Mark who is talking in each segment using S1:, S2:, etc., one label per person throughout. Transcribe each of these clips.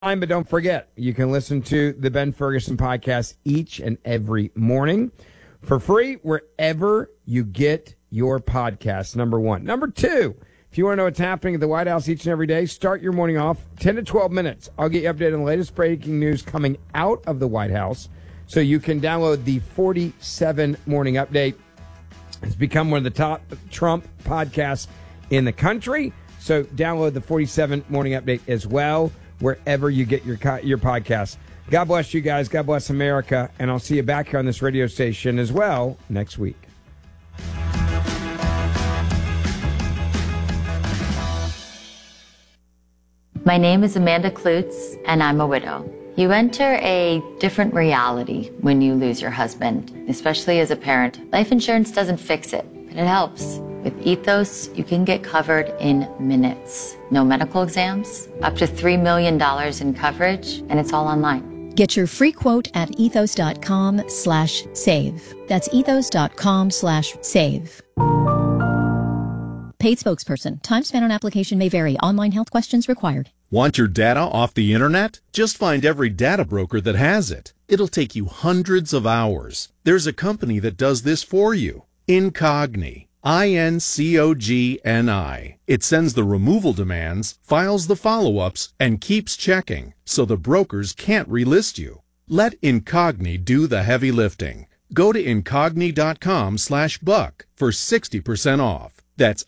S1: But don't forget, you can listen to the Ben Ferguson podcast each and every morning for free wherever you get your podcasts, number one. Number two, if you want to know what's happening at the White House each and every day, start your morning off 10 to 12 minutes. I'll get you updated on the latest breaking news coming out of the White House so you can download the 47 Morning Update. It's become one of the top Trump podcasts in the country, so download the 47 Morning Update as well, wherever you get your podcast. God bless you guys. God bless America. And I'll see you back here on this radio station as well next week.
S2: My name is Amanda Klutz, and I'm a widow. You enter a different reality when you lose your husband, especially as a parent. Life insurance doesn't fix it, but it helps. With Ethos, you can get covered in minutes. No medical exams, up to $3 million in coverage, and it's all online.
S3: Get your free quote at ethos.com/save. That's ethos.com/save. Paid spokesperson. Time spent on application may vary. Online health questions required.
S4: Want your data off the internet? Just find every data broker that has it. It'll take you hundreds of hours. There's a company that does this for you. Incogni. INCOGNI. It sends the removal demands, files the follow-ups, and keeps checking, so the brokers can't relist you. Let Incogni do the heavy lifting. Go to incogni.com/buck for 60% off. That's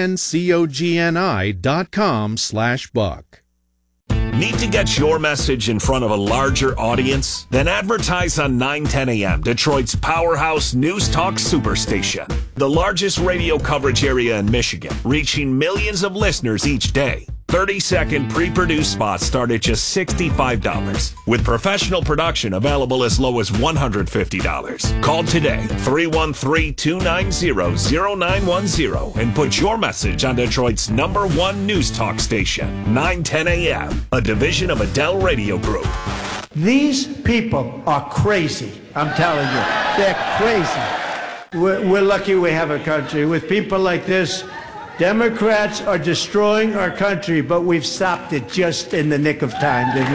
S4: INCOGNI.com/buck.
S5: Need to get your message in front of a larger audience? Then advertise on 910 AM, Detroit's powerhouse news talk superstation. The largest radio coverage area in Michigan, reaching millions of listeners each day. 30-second pre-produced spots start at just $65, with professional production available as low as $150. Call today, 313-290-0910, and put your message on Detroit's #1 news talk station, 910 AM, a division of Adele Radio Group.
S6: These people are crazy, I'm telling you. They're crazy. We're lucky we have a country. With people like this, Democrats are destroying our country, but we've stopped it just in the nick of time, didn't we?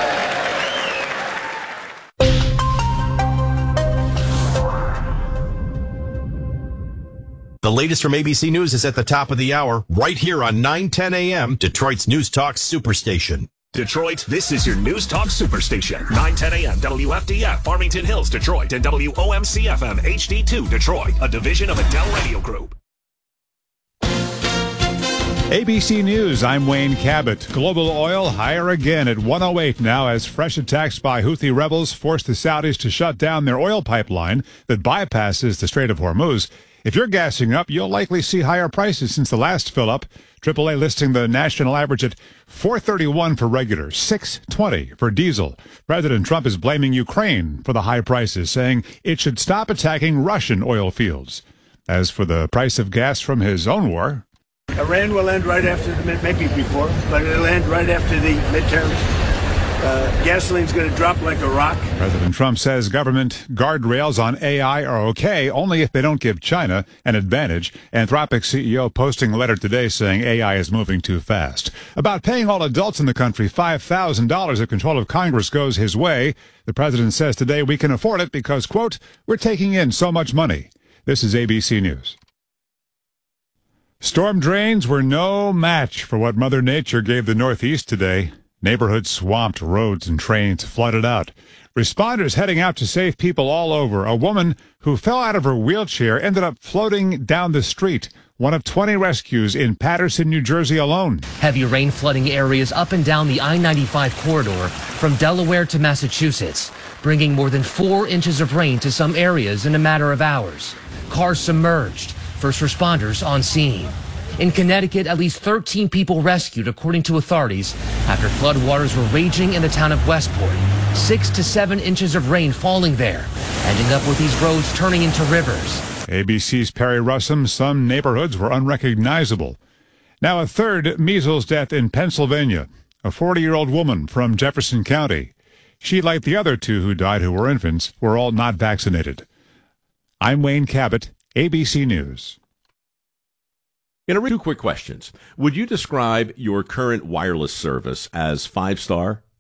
S7: The latest from ABC News is at the top of the hour, right here on 910 AM, Detroit's News Talk Superstation.
S5: Detroit, this is your News Talk Superstation. 910 AM, WFDF, Farmington Hills, Detroit, and WOMC-FM HD2, Detroit, a division of Adele Radio Group.
S8: ABC News, I'm Wayne Cabot. Global oil higher again at 108 now as fresh attacks by Houthi rebels force the Saudis to shut down their oil pipeline that bypasses the Strait of Hormuz. If you're gassing up, you'll likely see higher prices since the last fill-up. AAA listing the national average at $4.31 for regular, $6.20 for diesel. President Trump is blaming Ukraine for the high prices, saying it should stop attacking Russian oil fields. As for the price of gas from his own war,
S6: Iran will end right after the maybe before, but it'll end right after the midterms. Gasoline's going to drop like a rock.
S8: President Trump says government guardrails on AI are okay only if they don't give China an advantage. Anthropic CEO posting a letter today saying AI is moving too fast. About paying all adults in the country $5,000 if control of Congress goes his way. The president says today we can afford it because, quote, we're taking in so much money. This is ABC News. Storm drains were no match for what Mother Nature gave the Northeast today. Neighborhoods swamped, roads and trains flooded out. Responders heading out to save people all over. A woman who fell out of her wheelchair ended up floating down the street. One of 20 rescues in Paterson, New Jersey alone.
S9: Heavy rain flooding areas up and down the I-95 corridor from Delaware to Massachusetts, bringing more than 4 inches of rain to some areas in a matter of hours. Cars submerged. First responders on scene. In Connecticut, at least 13 people rescued, according to authorities, after floodwaters were raging in the town of Westport. 6 to 7 inches of rain falling there, ending up with these roads turning into rivers.
S8: ABC's Perry Russum, some neighborhoods were unrecognizable. Now a third measles death in Pennsylvania. A 40-year-old woman from Jefferson County. She, like the other 2 who died who were infants, were all not vaccinated. I'm Wayne Cabot, ABC News.
S10: Two quick questions. Would you describe your current wireless service as 5-star?